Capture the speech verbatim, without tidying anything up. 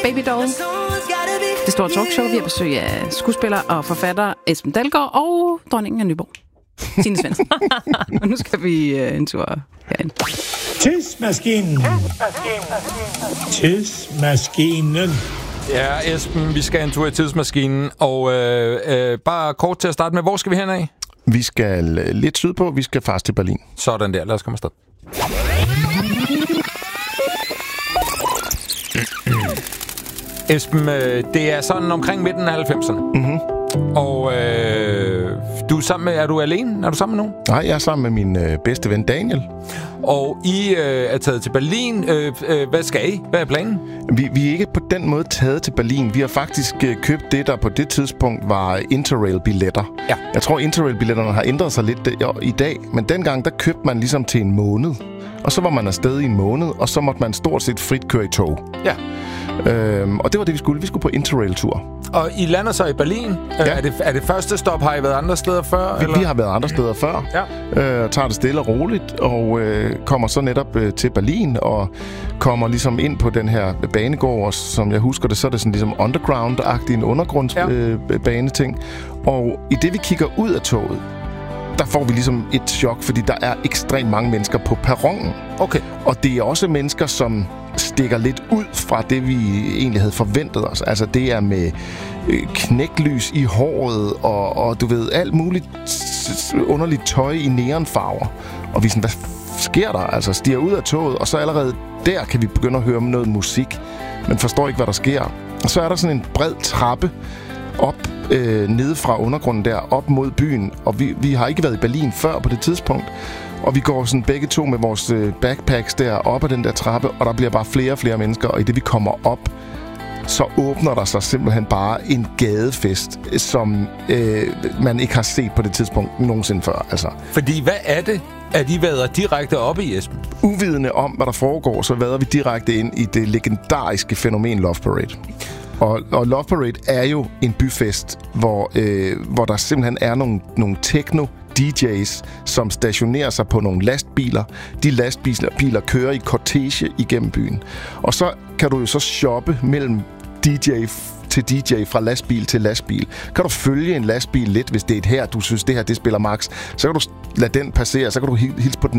Baby Doll. Det store talkshow. Vi har besøg af skuespiller og forfatter Esben Dalgaard og dronningen af Nyborg, Signe Svendsen. Og nu skal vi uh, en tur herind. Tidsmaskinen. Tidsmaskinen. Ja, Esben, vi skal en tur i tidsmaskinen, og øh, øh, bare kort til at starte med, hvor skal vi hen af? Vi skal lidt sydpå, vi skal faktisk til Berlin. Sådan der, lad os komme afsted. Esben, øh, det er sådan omkring midten af halvfemserne. Mhm. Og øh, du er sammen med, er du alene? Er du sammen med nogen? Nej, jeg er sammen med min øh, bedste ven Daniel. Og I øh, er taget til Berlin. Øh, øh, hvad skal I? Hvad er planen? Vi, vi er ikke på den måde taget til Berlin. Vi har faktisk øh, købt det, der på det tidspunkt var Interrail-billetter. Ja. Jeg tror, Interrail-billetterne har ændret sig lidt øh, i dag. Men dengang, der købte man ligesom til en måned. Og så var man afsted i en måned, og så måtte man stort set frit køre i tog. Ja. Øhm, og det var det, vi skulle. Vi skulle på Interrail-tur. Og I lander så i Berlin. Ja. Er, det, er det første stop? Har I været andre steder før? Vi, eller? vi har været andre steder før. Ja. Øh, tager det stille og roligt, og øh, kommer så netop øh, til Berlin, og kommer ligesom ind på den her banegård, og som jeg husker det, så er det sådan ligesom underground-agtig, en undergrundsbaneting. Ja. Øh, og i det, vi kigger ud af toget, der får vi ligesom et chok, fordi der er ekstremt mange mennesker på perronen. Okay. Og det er også mennesker, som stikker lidt ud fra det, vi egentlig havde forventet os. Altså, det er med øh, knæklys i håret, og, og du ved, alt muligt underligt tøj i neonfarver. Og vi er sådan, hvad sker der? Altså, stiger ud af toget, og så allerede der kan vi begynde at høre noget musik, men forstår ikke, hvad der sker. Og så er der sådan en bred trappe op øh, nede fra undergrunden der, op mod byen. Og vi, vi har ikke været i Berlin før på det tidspunkt. Og vi går sådan begge to med vores øh, backpacks der op ad den der trappe, og der bliver bare flere og flere mennesker. Og i det vi kommer op, så åbner der sig simpelthen bare en gadefest, som øh, man ikke har set på det tidspunkt nogensinde før. Altså. Fordi hvad er det, at I vader direkte op i, Esben? Uvidende om, hvad der foregår, så vader vi direkte ind i det legendariske fænomen Love Parade. Og, og Love Parade er jo en byfest, hvor, øh, hvor der simpelthen er nogle, nogle techno D J's, som stationerer sig på nogle lastbiler. De lastbiler kører i kortege igennem byen. Og så kan du jo så shoppe mellem D J til D J, fra lastbil til lastbil. Kan du følge en lastbil lidt, hvis det er et her, du synes, det her det spiller max, så kan du lade den passere, så kan du hilse på den